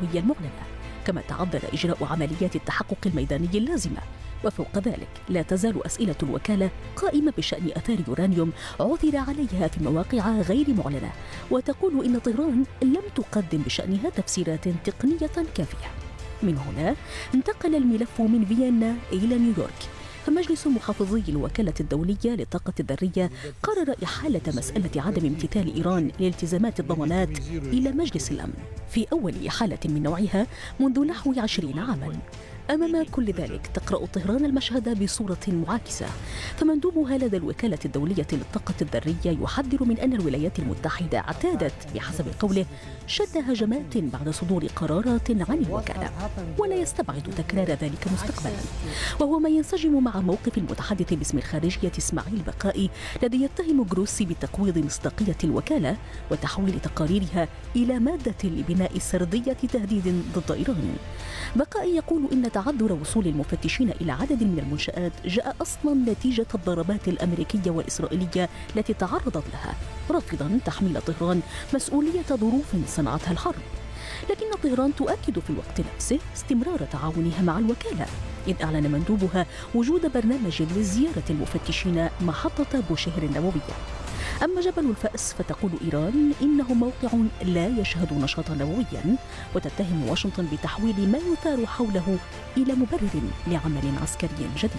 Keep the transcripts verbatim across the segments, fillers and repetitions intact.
النووية المعلنة، كما تعذر إجراء عمليات التحقق الميداني اللازمة. وفوق ذلك لا تزال أسئلة الوكالة قائمة بشأن آثار يورانيوم عثر عليها في مواقع غير معلنة، وتقول إن طهران لم تقدم بشأنها تفسيرات تقنية كافية. من هنا انتقل الملف من فيينا إلى نيويورك، فمجلس محافظي الوكالة الدولية للطاقة الذرية قرر إحالة مسألة عدم امتثال إيران لالتزامات الضمانات إلى مجلس الأمن في أول إحالة من نوعها منذ نحو عشرين عاماً. أمام كل ذلك تقرأ طهران المشهد بصورة معاكسة، فمندوبها لدى الوكالة الدولية للطاقة الذرية يحذر من أن الولايات المتحدة اعتادت بحسب قوله شن هجمات بعد صدور قرارات عن الوكالة، ولا يستبعد تكرار ذلك مستقبلا، وهو ما ينسجم مع موقف المتحدث باسم الخارجية إسماعيل بقائي الذي يتهم جروسي بتقويض مصداقية الوكالة وتحويل تقاريرها إلى مادة لبناء سردية تهديد ضد إيران. بقائي يقول إن تعذر وصول المفتشين إلى عدد من المنشآت جاء أصلا نتيجة الضربات الأمريكية والإسرائيلية التي تعرضت لها، رافضا تحميل طهران مسؤولية ظروف صنعتها الحرب. لكن طهران تؤكد في الوقت نفسه استمرار تعاونها مع الوكالة، إذ أعلن مندوبها وجود برنامج لزيارة المفتشين محطة بوشهر النووية. أما جبل الفأس فتقول إيران إنه موقع لا يشهد نشاطا نوويا، وتتهم واشنطن بتحويل ما يثار حوله إلى مبرر لعمل عسكري جديد.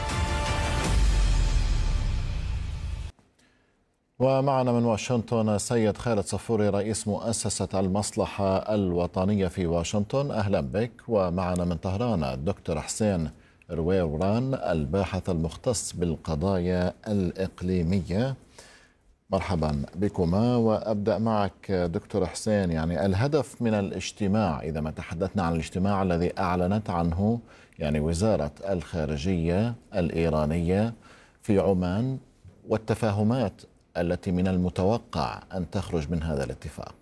ومعنا من واشنطن السيد خالد صفوري رئيس مؤسسة المصلحة الوطنية في واشنطن، أهلا بك. ومعنا من طهران الدكتور حسين رويوران الباحث المختص بالقضايا الإقليمية، مرحبا بكما. وأبدأ معك دكتور حسين، يعني الهدف من الاجتماع، إذا ما تحدثنا عن الاجتماع الذي أعلنت عنه يعني وزارة الخارجية الإيرانية في عمان، والتفاهمات التي من المتوقع أن تخرج من هذا الاتفاق.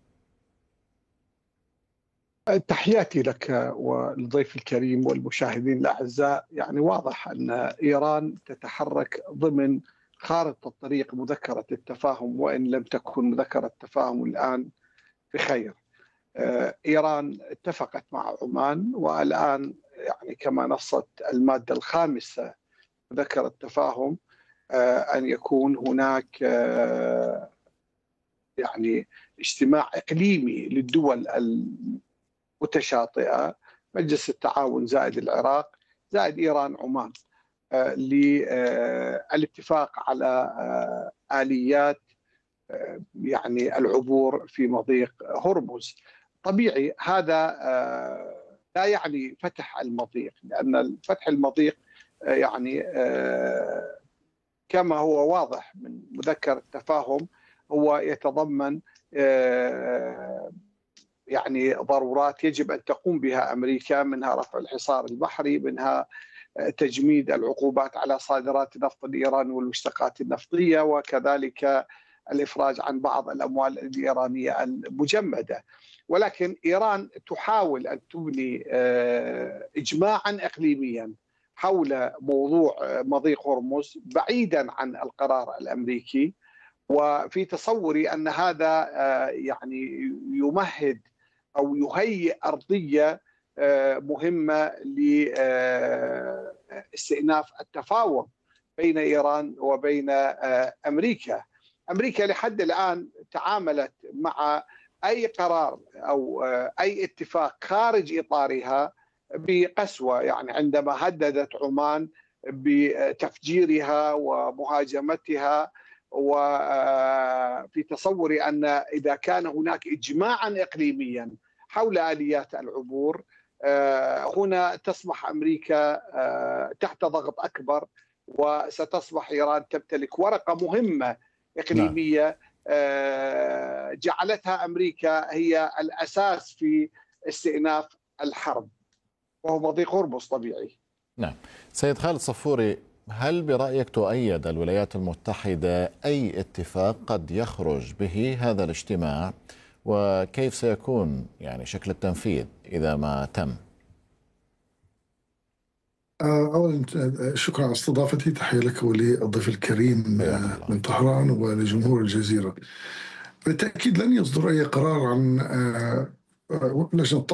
تحياتي لك والضيف الكريم والمشاهدين الأعزاء. يعني واضح أن إيران تتحرك ضمن خارطة الطريق مذكرة التفاهم، وإن لم تكن مذكرة التفاهم الآن بخير. إيران اتفقت مع عمان، والآن يعني كما نصت المادة الخامسة مذكرة التفاهم أن يكون هناك يعني اجتماع إقليمي للدول المتشاطئة، مجلس التعاون زائد العراق زائد إيران عمان، للاتفاق على آليات يعني العبور في مضيق هرمز. طبيعي هذا لا يعني فتح المضيق، لأن فتح المضيق يعني كما هو واضح من مذكر التفاهم هو يتضمن يعني ضرورات يجب أن تقوم بها أمريكا، منها رفع الحصار البحري، منها تجميد العقوبات على صادرات نفط الإيران والمشتقات النفطية، وكذلك الإفراج عن بعض الأموال الإيرانية المجمدة. ولكن إيران تحاول أن تبني إجماعا إقليميا حول موضوع مضيق هرمز بعيدا عن القرار الأمريكي، وفي تصوري أن هذا يعني يمهد أو يهيئ أرضية مهمة لاستئناف التفاوض بين إيران وبين أمريكا. أمريكا لحد الآن تعاملت مع أي قرار أو أي اتفاق خارج إطارها بقسوة، يعني عندما هددت عمان بتفجيرها ومهاجمتها، وفي تصوري أن إذا كان هناك إجماعا إقليميا حول آليات العبور هنا تصبح أمريكا تحت ضغط أكبر، وستصبح إيران تمتلك ورقة مهمة إقليمية جعلتها أمريكا هي الأساس في استئناف الحرب، وهو مضيق هرمز طبيعي. نعم. سيد خالد صفوري، هل برأيك تؤيد الولايات المتحدة أي اتفاق قد يخرج به هذا الاجتماع، وكيف سيكون يعني شكل التنفيذ إذا ما تم؟ أولا شكرا على استضافتي، تحية لك وللضيف الكريم من طهران ولجمهور الجزيرة. بالتأكيد لن يصدر أي قرار عن لجنة